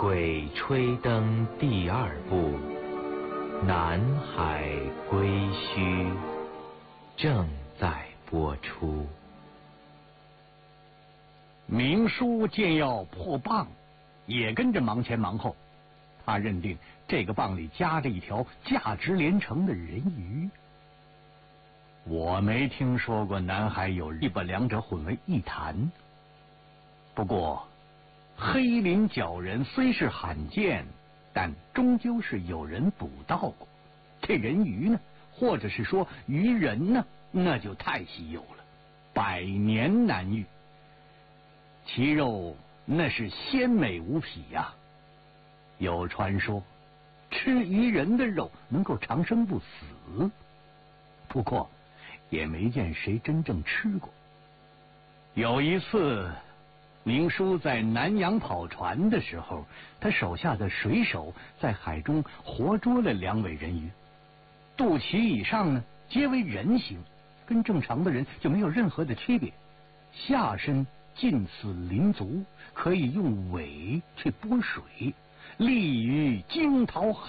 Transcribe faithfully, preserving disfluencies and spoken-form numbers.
鬼吹灯第二部，南海归墟正在播出。 明叔见要破蚌，也跟着忙前忙后。他认定这个蚌里夹着一条价值连城的人鱼。我没听说过南海有一把两者混为一谈。不过黑鳞角人虽是罕见，但终究是有人捕到过。这人鱼呢，或者是说鱼人呢，那就太稀有了，百年难遇。其肉那是鲜美无匹呀、啊。有传说吃鱼人的肉能够长生不死，不过也没见谁真正吃过。有一次明叔在南洋跑船的时候，他手下的水手在海中活捉了两尾人鱼，肚脐以上呢皆为人形，跟正常的人就没有任何的区别，下身近似鳞足，可以用尾去拨水，立于惊涛